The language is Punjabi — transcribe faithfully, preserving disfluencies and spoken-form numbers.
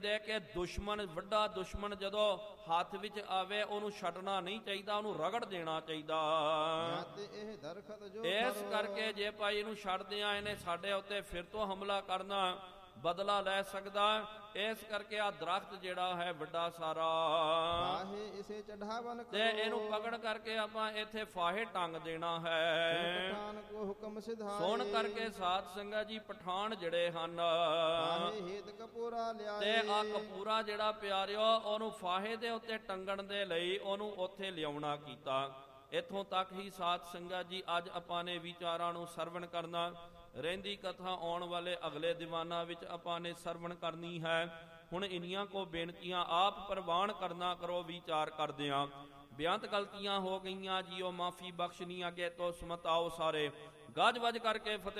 ਦੇ ਕੇ ਦੁਸ਼ਮਣ, ਵੱਡਾ ਦੁਸ਼ਮਣ ਜਦੋਂ ਹੱਥ ਵਿੱਚ ਆਵੇ ਉਹਨੂੰ ਛੱਡਣਾ ਨਹੀਂ ਚਾਹੀਦਾ, ਉਹਨੂੰ ਰਗੜ ਦੇਣਾ ਚਾਹੀਦਾ। ਇਸ ਕਰਕੇ ਜੇ ਭਾਈ ਇਹਨੂੰ ਛੱਡਦੇ ਆ, ਇਹਨੇ ਸਾਡੇ ਉੱਤੇ ਫਿਰ ਤੋਂ ਹਮਲਾ ਕਰਨਾ, ਬਦਲਾ ਲੈ ਸਕਦਾ। ਇਸ ਕਰਕੇ ਆ ਦਰਖਤ ਜਿਹੜਾ ਹੈ ਵੱਡਾ ਸਾਰਾ, ਤੇ ਇਹਨੂੰ ਪਕੜ ਕਰਕੇ ਆਪਾਂ ਇੱਥੇ ਫਾਹੇ ਟੰਗ ਦੇਣਾ ਹੈ। ਸੁਣ ਕਰਕੇ ਸਾਧ ਸੰਗਤ ਜੀ ਪਠਾਨ ਜਿਹੜੇ ਹਨ, ਤੇ ਆ ਕਪੂਰਾ ਜਿਹੜਾ ਪਿਆਰਿਓ ਉਹਨੂੰ ਫਾਹੇ ਦੇ ਉੱਤੇ ਟੰਗਣ ਦੇ ਲਈ ਉਹਨੂੰ ਉੱਥੇ ਲਿਆਉਣਾ ਕੀਤਾ। ਇੱਥੋਂ ਤੱਕ ਹੀ ਸਾਧ ਸੰਗਤ ਜੀ ਅੱਜ ਆਪਾਂ ਨੇ ਵਿਚਾਰਾਂ ਨੂੰ ਸਰਵਣ ਕਰਨਾ। ਰਹਿੰਦੀ ਕਥਾ ਆਉਣ ਵਾਲੇ ਅਗਲੇ ਦੀਵਾਨਾਂ ਵਿੱਚ ਆਪਾਂ ਨੇ ਸਰਵਣ ਕਰਨੀ ਹੈ। ਹੁਣ ਇੰਨੀਆਂ ਕੋ ਬੇਨਤੀਆਂ ਆਪ ਪ੍ਰਵਾਨ ਕਰਨਾ ਕਰੋ, ਵਿਚਾਰ ਕਰਦਿਆਂ। ਬੇਅੰਤ ਗਲਤੀਆਂ ਹੋ ਗਈਆਂ ਜੀਓ, ਮਾਫੀ ਬਖਸ਼ਣੀ, ਅੱਗੇ ਤੋਂ ਸਮਤ ਆਓ ਸਾਰੇ। ਗੱਜ ਵੱਜ ਕਰਕੇ ਫਤਿਹ